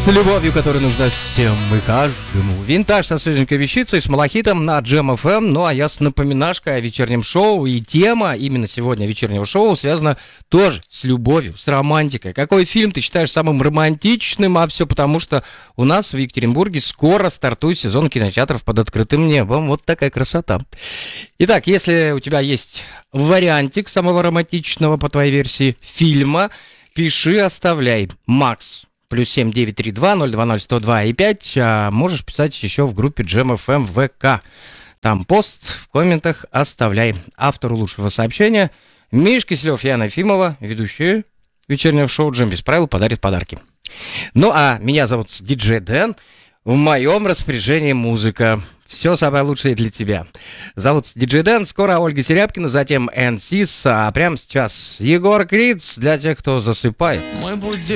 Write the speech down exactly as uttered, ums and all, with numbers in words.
любовью, которая нужна всем и каждому. Винтаж со свеженькой вещицей, с малахитом на Джем эф эм. Ну, а я с напоминашкой о вечернем шоу. И тема именно сегодня вечернего шоу связана тоже с любовью, с романтикой. Какой фильм ты считаешь самым романтичным? А все потому, что у нас в Екатеринбурге скоро стартует сезон кинотеатров под открытым небом. Вот такая красота. Итак, если у тебя есть вариантик самого романтичного, по твоей версии, фильма, пиши, оставляй. Макс. Плюс семь девять три два ноль два ноль сто два и пять. А можешь писать еще в группе Джем эф эм вэ ка. Там пост в комментах оставляй. Автору лучшего сообщения Миш Киселев, Яна Ефимова, ведущие вечернего шоу «Джем без правил» подарит подарки. Ну а меня зовут диджей Дэн. В моем распоряжении музыка. Все самое лучшее для тебя. Зовут диджей Дэн, скоро Ольга Серябкина, затем эн сис, а прямо сейчас Егор Криц для тех, кто засыпает. Мой будильник.